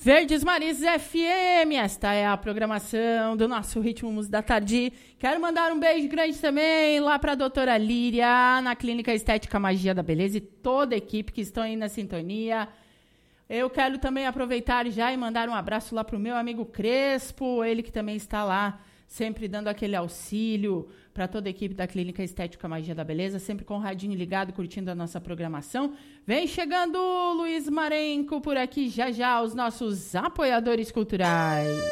Verdes Marizes FM, esta é a programação do nosso Ritmos da Tarde. Quero mandar um beijo grande também lá para a doutora Líria, na Clínica Estética Magia da Beleza e toda a equipe que estão aí na sintonia. Eu quero também aproveitar já e mandar um abraço lá para o meu amigo Crespo, ele que também está lá, sempre dando aquele auxílio para toda a equipe da Clínica Estética Magia da Beleza, sempre com o radinho ligado, curtindo a nossa programação. Vem chegando Luiz Marenco por aqui já já, os nossos apoiadores culturais.